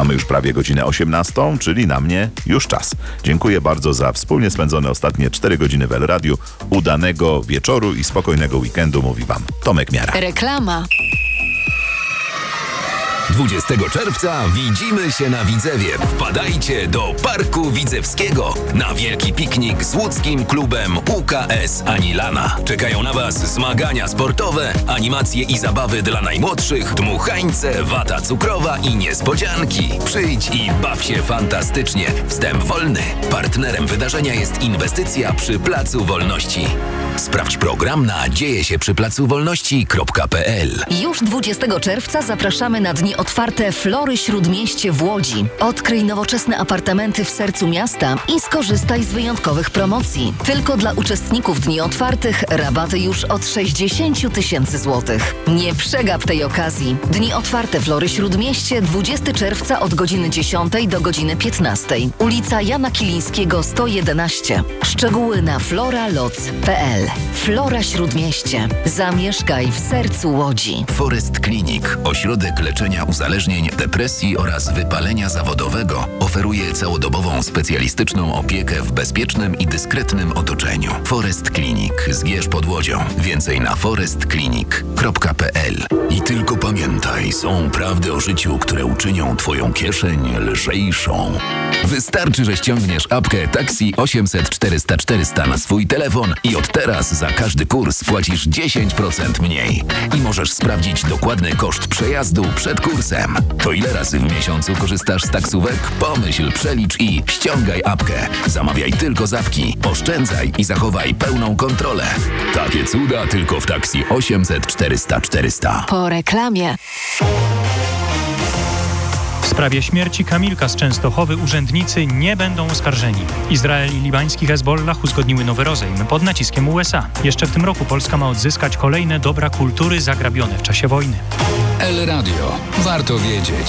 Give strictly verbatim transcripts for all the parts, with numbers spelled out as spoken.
Mamy już prawie godzinę osiemnastą, czyli na mnie już czas. Dziękuję bardzo za wspólnie spędzone ostatnie cztery godziny w El Radiu. Udanego wieczoru i spokojnego weekendu mówi Wam Tomek Miara. Reklama. dwudziestego czerwca widzimy się na Widzewie. Wpadajcie do Parku Widzewskiego na wielki piknik z łódzkim klubem U K S Anilana. Czekają na Was zmagania sportowe, animacje i zabawy dla najmłodszych, dmuchańce, wata cukrowa i niespodzianki. Przyjdź i baw się fantastycznie. Wstęp wolny. Partnerem wydarzenia jest inwestycja przy Placu Wolności. Sprawdź program na dzieje się przy placu wolności kropka p l. Już dwudziestego czerwca zapraszamy na dni otwarte Flory Śródmieście w Łodzi. Odkryj nowoczesne apartamenty w sercu miasta i skorzystaj z wyjątkowych promocji. Tylko dla uczestników dni otwartych rabaty już od sześćdziesiąt tysięcy złotych. Nie przegap tej okazji. Dni otwarte Flory Śródmieście dwudziestego czerwca od godziny dziesiątej do godziny piętnastej. Ulica Jana Kilińskiego sto jedenaście. Szczegóły na floraloc kropka p l. Flora Śródmieście. Zamieszkaj w sercu Łodzi. Forest Clinic, ośrodek leczenia uzależnień, depresji oraz wypalenia zawodowego, oferuje całodobową specjalistyczną opiekę w bezpiecznym i dyskretnym otoczeniu. Forest Clinic, Zgierz pod Łodzią. Więcej na forest clinic kropka p l. I tylko pamiętaj, są prawdy o życiu, które uczynią Twoją kieszeń lżejszą. Wystarczy, że ściągniesz apkę Taxi osiemset czterysta czterysta na swój telefon i od teraz za każdy kurs płacisz dziesięć procent mniej. I możesz sprawdzić dokładny koszt przejazdu przed kursem. To ile razy w miesiącu korzystasz z taksówek? Pomyśl, przelicz i ściągaj apkę. Zamawiaj tylko z apki, oszczędzaj i zachowaj pełną kontrolę. Takie cuda tylko w Taxi osiemset czterysta czterysta. Po reklamie. W sprawie śmierci Kamilka z Częstochowy urzędnicy nie będą oskarżeni. Izrael i libański Hezbollah uzgodniły nowy rozejm pod naciskiem U S A. Jeszcze w tym roku Polska ma odzyskać kolejne dobra kultury zagrabione w czasie wojny. El Radio. Warto wiedzieć.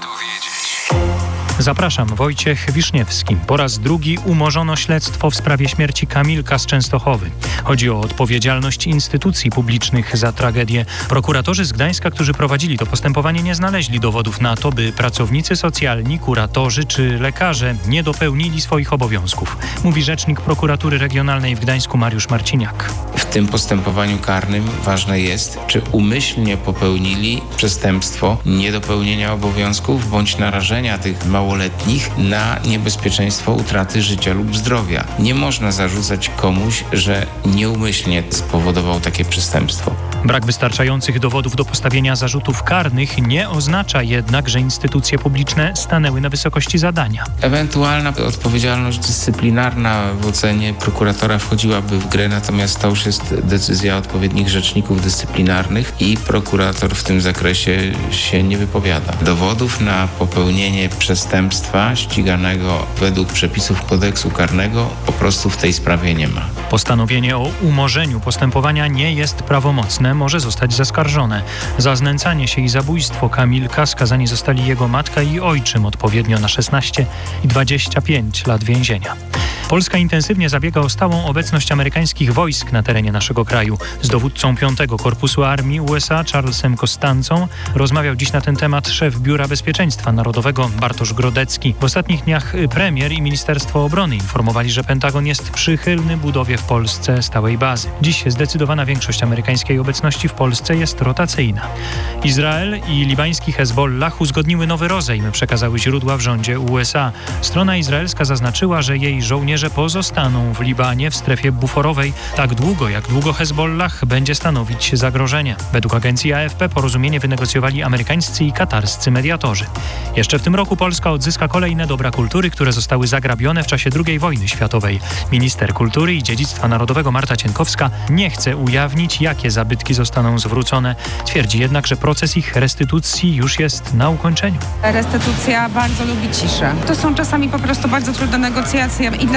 Zapraszam, Wojciech Wiszniewski. Po raz drugi umorzono śledztwo w sprawie śmierci Kamilka z Częstochowy. Chodzi o odpowiedzialność instytucji publicznych za tragedię. Prokuratorzy z Gdańska, którzy prowadzili to postępowanie, nie znaleźli dowodów na to, by pracownicy socjalni, kuratorzy czy lekarze nie dopełnili swoich obowiązków. Mówi rzecznik prokuratury regionalnej w Gdańsku Mariusz Marciniak. W tym postępowaniu karnym ważne jest, czy umyślnie popełnili przestępstwo niedopełnienia obowiązków bądź narażenia tych małoletnich na niebezpieczeństwo utraty życia lub zdrowia. Nie można zarzucać komuś, że nieumyślnie spowodował takie przestępstwo. Brak wystarczających dowodów do postawienia zarzutów karnych nie oznacza jednak, że instytucje publiczne stanęły na wysokości zadania. Ewentualna odpowiedzialność dyscyplinarna w ocenie prokuratora wchodziłaby w grę, natomiast to już jest decyzja odpowiednich rzeczników dyscyplinarnych i prokurator w tym zakresie się nie wypowiada. Dowodów na popełnienie przestępstwa ściganego według przepisów kodeksu karnego po prostu w tej sprawie nie ma. Postanowienie o umorzeniu postępowania nie jest prawomocne, może zostać zaskarżone. Za znęcanie się i zabójstwo Kamilka skazani zostali jego matka i ojczym odpowiednio na szesnaście i dwadzieścia pięć lat więzienia. Polska intensywnie zabiega o stałą obecność amerykańskich wojsk na terenie naszego kraju. Z dowódcą piątego Korpusu Armii U S A Charlesem Costancą rozmawiał dziś na ten temat szef Biura Bezpieczeństwa Narodowego Bartosz Grodecki. W ostatnich dniach premier i Ministerstwo Obrony informowali, że Pentagon jest przychylny budowie w Polsce stałej bazy. Dziś zdecydowana większość amerykańskiej obecności w Polsce jest rotacyjna. Izrael i libański Hezbollah uzgodniły nowy rozejm, przekazały źródła w rządzie U S A. Strona izraelska zaznaczyła, że jej żołnierze pozostaną w Libanie w strefie buforowej tak długo, jak długo Hezbollah będzie stanowić zagrożenie. Według agencji A F P porozumienie wynegocjowali amerykańscy i katarscy mediatorzy. Jeszcze w tym roku Polska odzyska kolejne dobra kultury, które zostały zagrabione w czasie drugiej wojny światowej. Minister Kultury i Dziedzictwa Narodowego Marta Cienkowska nie chce ujawnić, jakie zabytki zostaną zwrócone. Twierdzi jednak, że proces ich restytucji już jest na ukończeniu. Restytucja bardzo lubi ciszę. To są czasami po prostu bardzo trudne negocjacje i dlatego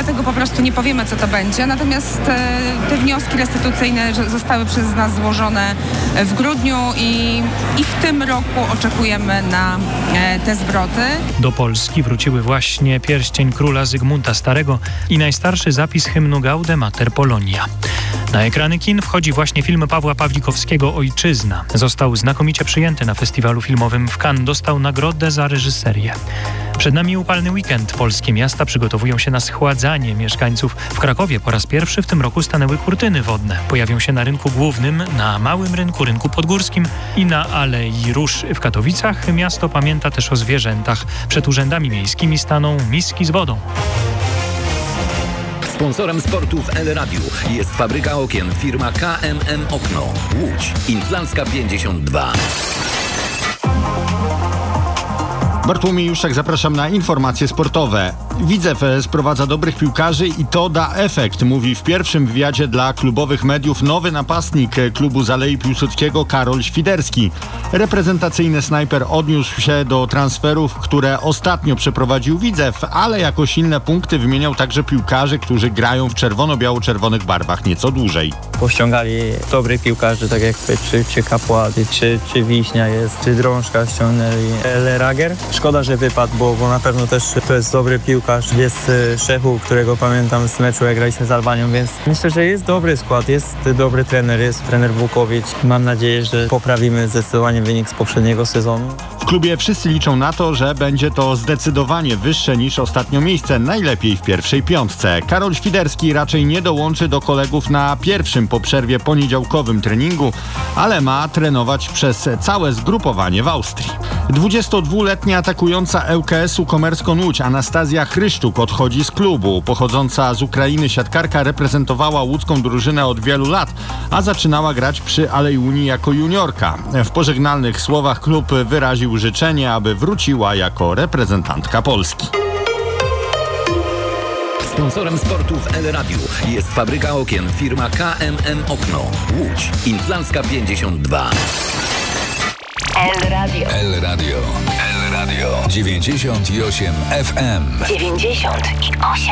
dlatego po prostu nie powiemy, co to będzie. Natomiast e, te wnioski restytucyjne że zostały przez nas złożone w grudniu i, i w tym roku oczekujemy na e, te zwroty. Do Polski wróciły właśnie pierścień króla Zygmunta Starego i najstarszy zapis hymnu Gaude Mater Polonia. Na ekrany kin wchodzi właśnie film Pawła Pawlikowskiego Ojczyzna. Został znakomicie przyjęty na festiwalu filmowym w Cannes. Dostał nagrodę za reżyserię. Przed nami upalny weekend. Polskie miasta przygotowują się na schładzanie mieszkańców. W Krakowie po raz pierwszy w tym roku stanęły kurtyny wodne. Pojawią się na rynku głównym, na małym rynku, rynku podgórskim i na Alei Róż w Katowicach. Miasto pamięta też o zwierzętach. Przed urzędami miejskimi staną miski z wodą. Sponsorem sportu w El Radiu jest fabryka okien firma K M M Okno. Łódź. Inflancka pięćdziesiąt dwa. Bartłomiej Juszczak, zapraszam na informacje sportowe. Widzew sprowadza dobrych piłkarzy i to da efekt, mówi w pierwszym wywiadzie dla klubowych mediów nowy napastnik klubu z Alei Piłsudskiego Karol Świderski. Reprezentacyjny snajper odniósł się do transferów, które ostatnio przeprowadził Widzew, ale jako silne punkty wymieniał także piłkarzy, którzy grają w czerwono-biało-czerwonych barwach nieco dłużej. Pościągali dobrych piłkarzy, tak jak czy, czy Kapłaty, czy, czy Wiśnia jest, czy Drążka ściągnęli Lerager. Szkoda, że wypadł, bo, bo na pewno też to jest dobry piłkarz. Jest Szechu, którego pamiętam z meczu, jak graliśmy z Albanią, więc myślę, że jest dobry skład, jest dobry trener, jest trener Włókowicz. Mam nadzieję, że poprawimy zdecydowanie wynik z poprzedniego sezonu. W klubie wszyscy liczą na to, że będzie to zdecydowanie wyższe niż ostatnio miejsce, najlepiej w pierwszej piątce. Karol Świderski raczej nie dołączy do kolegów na pierwszym po przerwie poniedziałkowym treningu, ale ma trenować przez całe zgrupowanie w Austrii. dwudziestodwuletnia atakująca L K S-u Komersko Łódź Anastazja Chryszczuk odchodzi z klubu. Pochodząca z Ukrainy siatkarka reprezentowała łódzką drużynę od wielu lat, a zaczynała grać przy Alei Unii jako juniorka. W pożegnalnych słowach klub wyraził życzenie, aby wróciła jako reprezentantka Polski. Sponsorem sportu w El Radiu jest fabryka okien firma K M M Okno. Łódź. Inflancka pięćdziesiąt dwa. El Radio. El Radio. El Radio. dziewięćdziesiąt osiem F M. dziewięćdziesiąt osiem.